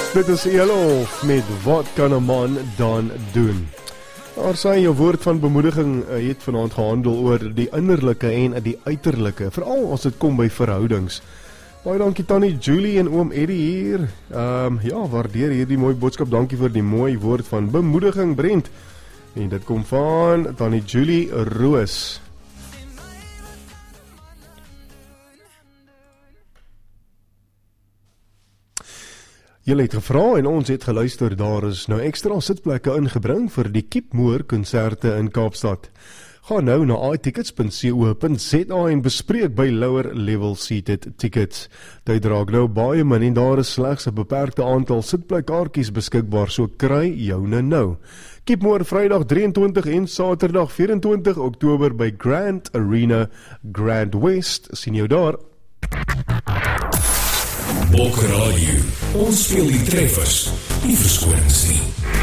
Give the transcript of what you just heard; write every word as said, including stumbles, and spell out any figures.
Dit is Elof met Wat kan 'n man dan doen? Daar sê jou woord van bemoediging uh, het vanaand gehandel oor die innerlike en die uiterlike, veral as dit kom by verhoudings. Baie dankie Tannie Julie en oom Eddie hier. Um, ja, waardeer hierdie mooi boodskap. Dankie vir die mooi woord van bemoediging, Brent. En dit kom van Tannie Julie Roos. Julle het gevra en ons het geluister, daar is nou ekstra sitplekke ingebring vir die Keepmoor konserte in Kaapstad. Ga nou na i tickets punt co punt za en bespreek by Lower Level Seated Tickets. Dit draag nou baie min en daar is slegs 'n beperkte aantal sitplekkaartjies beskikbaar, so kry joune nou. Keepmoor Vrydag drie en twintig en Saterdag vyf en twintig Oktober by Grand Arena, Grand West. Sien jou daar. Bok Radio, ons speel die treffers, nie verskonings nie.